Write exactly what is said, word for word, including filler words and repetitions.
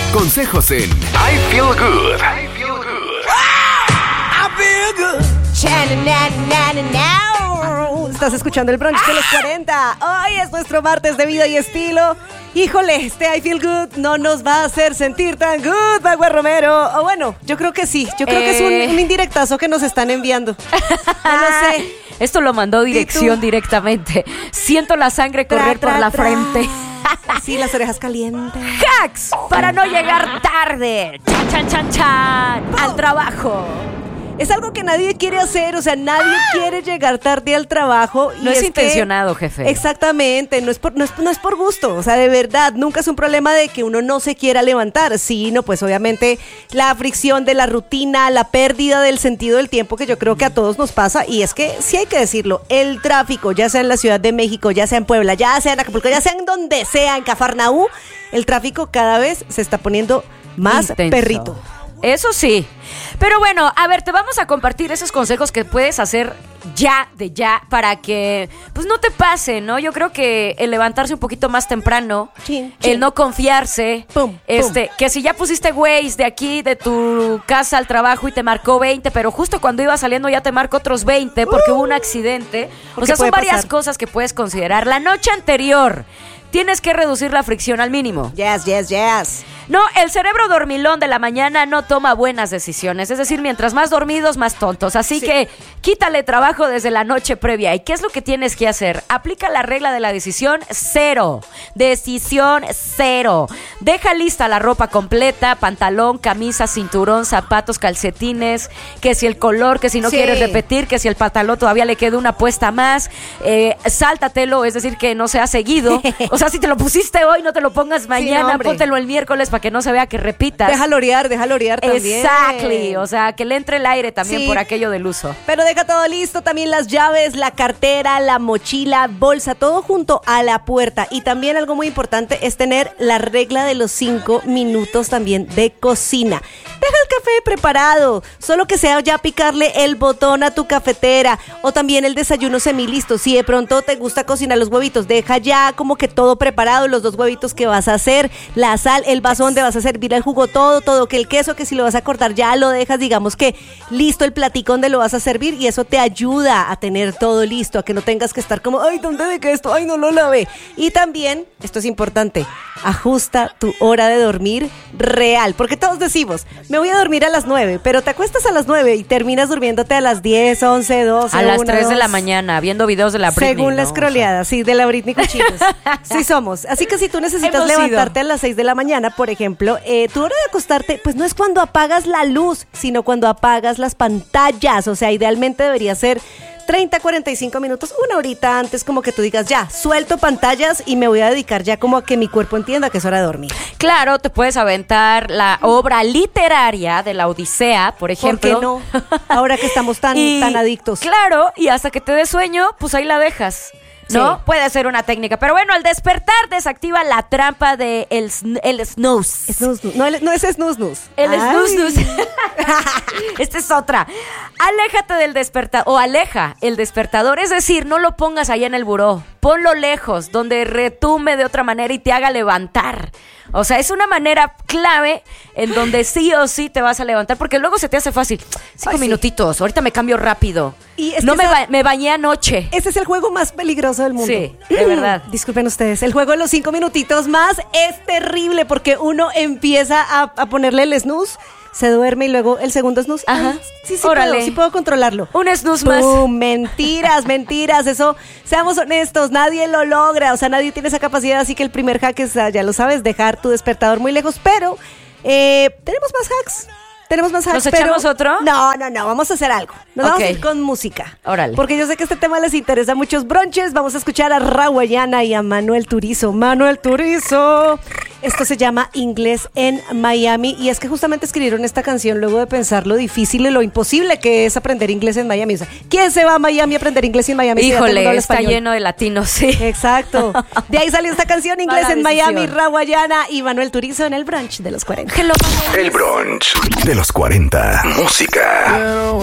Consejos en I Feel Good. I Feel Good. I Feel Good. Estás escuchando el brunch de los cuarenta. Hoy es nuestro martes de vida y estilo. Híjole, este I Feel Good no nos va a hacer sentir tan good, Magua Romero. O bueno, yo creo que sí. Yo creo eh... que es un, un indirectazo que nos están enviando. No lo sé. Esto lo mandó dirección directamente. Siento la sangre correr tra, tra, por la tra. frente. Sí, las orejas calientes. Hacks para no llegar tarde. Chan, chan, chan, chan. Al trabajo. Es algo que nadie quiere hacer, o sea, nadie ¡Ah! quiere llegar tarde al trabajo. Y no es, es intencionado, que, jefe. Exactamente, no es, por, no, es, no es por gusto, o sea, de verdad, nunca es un problema de que uno no se quiera levantar, sino pues obviamente la fricción de la rutina, la pérdida del sentido del tiempo que yo creo que a todos nos pasa, y es que sí hay que decirlo, el tráfico, ya sea en la Ciudad de México, ya sea en Puebla, ya sea en Acapulco, ya sea en donde sea, en Cafarnaú, el tráfico cada vez se está poniendo más Intenso. perrito. Eso sí. Pero bueno, a ver, te vamos a compartir esos consejos que puedes hacer ya, de ya, para que pues no te pase, ¿no? Yo creo que el levantarse un poquito más temprano, chin, chin. el no confiarse, pum, este, pum. que si ya pusiste Waze de aquí, de tu casa al trabajo y te marcó veinte, pero justo cuando ibas saliendo ya te marcó otros veinte porque uh, hubo un accidente. O sea, son varias pasar? cosas que puedes considerar. La noche anterior tienes que reducir la fricción al mínimo. Yes, yes, yes. No, el cerebro dormilón de la mañana no toma buenas decisiones. Es decir, mientras más dormidos, más tontos. Así sí. que quítale trabajo desde la noche previa. ¿Y qué es lo que tienes que hacer? Aplica la regla de la decisión cero. Decisión cero. Deja lista la ropa completa, pantalón, camisa, cinturón, zapatos, calcetines. Que si el color, que si no sí. quieres repetir, que si el pantalón todavía le queda una puesta más. Eh, sáltatelo, es decir, que no sea seguido. O sea, si te lo pusiste hoy, no te lo pongas mañana. Sí, no, póntelo el miércoles para que no se vea que repitas. Déjalo orear, déjalo orear también. Exactly, o sea, que le entre el aire también sí. por aquello del uso. Pero deja todo listo, también las llaves, la cartera, la mochila, bolsa, todo junto a la puerta. Y también algo muy importante es tener la regla de los cinco minutos también de cocina. Deja el café preparado, solo que sea ya picarle el botón a tu cafetera, o también el desayuno semilisto. Si de pronto te gusta cocinar los huevitos, deja ya como que todo preparado, los dos huevitos que vas a hacer, la sal, el vaso donde vas a servir el jugo, todo, todo, que el queso, que si lo vas a cortar ya lo dejas, digamos que listo el platico donde lo vas a servir, y eso te ayuda a tener todo listo, a que no tengas que estar como, ay, ¿dónde dejé esto? Ay, no lo lavé. Y también, esto es importante, ajusta tu hora de dormir real, porque todos decimos, me voy a dormir a las nueve, pero te acuestas a las nueve y terminas durmiéndote a las diez, once, doce, a las una, tres dos, de la mañana, viendo videos de la Britney. Según ¿no? la scrolleada, o sea. sí, de la Britney Cuchitos. Sí somos. Así que si tú necesitas Hemos levantarte ido. a las seis de la mañana, por ejemplo, eh, tu hora de acostarte, pues no es cuando apagas la luz, sino cuando apagas las pantallas. O sea, idealmente debería ser treinta, cuarenta y cinco minutos, una horita antes, como que tú digas, ya, suelto pantallas y me voy a dedicar ya como a que mi cuerpo entienda que es hora de dormir. Claro, te puedes aventar la obra literaria de la Odisea, por ejemplo. ¿Por qué no? Ahora que estamos tan, y, tan adictos. Claro, y hasta que te dé sueño, pues ahí la dejas. ¿No? Sí. Puede ser una técnica. Pero bueno, al despertar desactiva la trampa de el, el snooze. snooze. No, el, no es snooze snooze. El snooze snooze. Esta es otra. Aléjate del despertador, o aleja el despertador. Es decir, no lo pongas allá en el buró. Ponlo lejos, donde retumbe de otra manera y te haga levantar. O sea, es una manera clave en donde sí o sí te vas a levantar, porque luego se te hace fácil. Cinco Ay, minutitos, sí. ahorita me cambio rápido. Y es no me, ba- me bañé anoche. Ese es el juego más peligroso del mundo. Sí, de verdad. Disculpen ustedes, el juego de los cinco minutitos más es terrible, porque uno empieza a, a ponerle el snooze, se duerme y luego el segundo snooze. Ajá. Ay, sí, sí puedo, sí puedo controlarlo. Un snooze más. Pum, mentiras, mentiras. Eso, seamos honestos, nadie lo logra. O sea, nadie tiene esa capacidad. Así que el primer hack es, ya lo sabes, dejar tu despertador muy lejos. Pero eh, tenemos más hacks. Tenemos más hacks. ¿Nos echamos pero... otro? No, no, no. Vamos a hacer algo. Nos okay. vamos a ir con música. Órale. Porque yo sé que este tema les interesa a muchos brunches. Vamos a escuchar a Rawayana y a Manuel Turizo. Manuel Turizo. Esto se llama Inglés en Miami, y es que justamente escribieron esta canción luego de pensar lo difícil y lo imposible que es aprender inglés en Miami. O sea, ¿quién se va a Miami a aprender inglés en Miami? Híjole, si está español? Lleno de latinos, sí. Exacto. De ahí salió esta canción, Inglés en Miami, Rawayana y Manuel Turizo en el brunch de los cuarenta. El brunch de los cuarenta. Música.